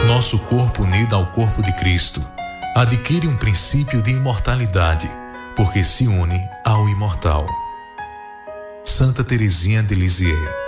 Nosso corpo unido ao corpo de Cristo adquire um princípio de imortalidade, porque se une ao imortal. Santa Teresinha de Lisieux.